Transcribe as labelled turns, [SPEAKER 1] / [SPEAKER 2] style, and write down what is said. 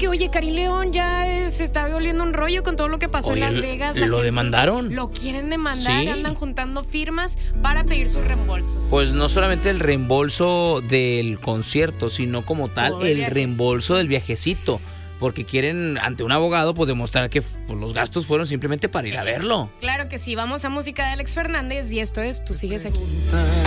[SPEAKER 1] oye, Karim León ya se está volviendo un rollo con todo lo que pasó en Las Vegas.
[SPEAKER 2] ¿Lo demandaron?
[SPEAKER 1] Lo quieren demandar,
[SPEAKER 2] Sí.
[SPEAKER 1] andan juntando firmas para pedir sus reembolsos.
[SPEAKER 2] Pues no solamente el reembolso del concierto, sino como tal
[SPEAKER 1] Todo el
[SPEAKER 2] el
[SPEAKER 1] viajecito.
[SPEAKER 2] reembolso del viajecito. Porque quieren, ante un abogado, pues demostrar que pues, los gastos fueron simplemente para ir a verlo.
[SPEAKER 1] Claro que sí, vamos a música de Alex Fernández y esto es Tú Sigues Aquí.